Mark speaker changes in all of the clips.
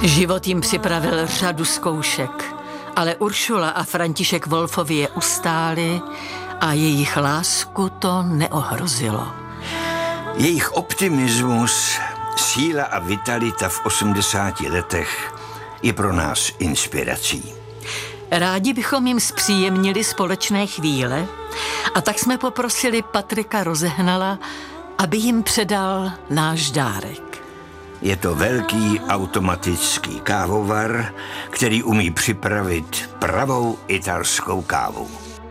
Speaker 1: Život jim připravil řadu zkoušek, ale Uršula a František Wolfovi je ustáli a jejich lásku to neohrozilo.
Speaker 2: Jejich optimismus, síla a vitalita v 80 letech je pro nás inspirací.
Speaker 1: Rádi bychom jim zpříjemnili společné chvíle a tak jsme poprosili Patrika Rozehnala, aby jim předal náš dárek.
Speaker 2: Je to velký automatický kávovar, který umí připravit pravou italskou kávu.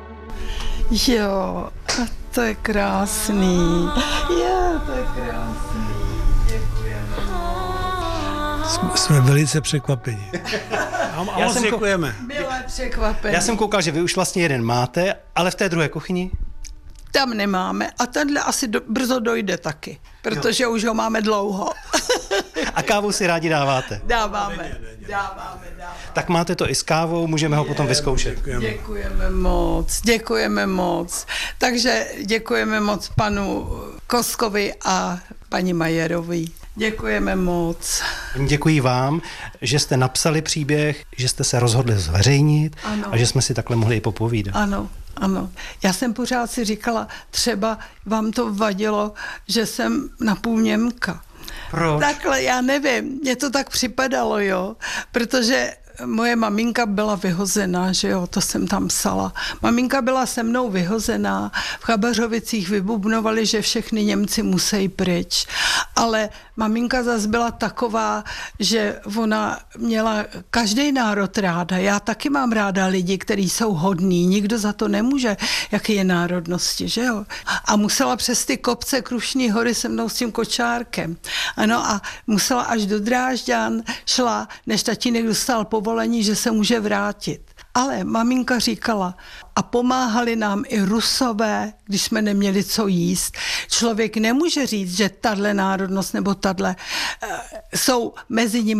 Speaker 3: Jo, to je krásný. Jo, to je krásný. Děkujeme.
Speaker 4: Jsme velice překvapeni. Děkujeme.
Speaker 3: Milé překvapení.
Speaker 5: Já jsem koukal, že vy už vlastně jeden máte, ale v té druhé kuchyni?
Speaker 3: Tam nemáme a tenhle asi brzo dojde taky, protože už ho máme dlouho.
Speaker 5: A kávu si rádi dáváte?
Speaker 3: Dáváme.
Speaker 5: Tak máte to i s kávou, můžeme ho potom vyzkoušet.
Speaker 3: Děkujeme moc. Takže děkujeme moc panu Koskovi a paní Majerovi. Děkujeme moc.
Speaker 5: Děkuji vám, že jste napsali příběh, že jste se rozhodli zveřejnit a že jsme si takhle mohli i popovídat.
Speaker 3: Ano. Já jsem pořád si říkala, třeba vám to vadilo, že jsem napůl Němka.
Speaker 5: Proč?
Speaker 3: Takhle, já nevím, mně to tak připadalo, jo, protože moje maminka byla vyhozená, že jo, to jsem tam psala. Maminka byla se mnou vyhozená, v Chabařovicích vybubnovali, že všechny Němci musí pryč, ale maminka zase byla taková, že ona měla každý národ ráda. Já taky mám ráda lidi, kteří jsou hodní, nikdo za to nemůže, jaké je národnosti, že jo. A musela přes ty kopce Krušní hory se mnou s tím kočárkem. Ano, a musela až do Drážďan, šla, než tatínek dostal povolení, že se může vrátit. Ale maminka říkala, a pomáhali nám i Rusové, když jsme neměli co jíst. Člověk nemůže říct, že tahle národnost nebo tahle jsou mezi nimi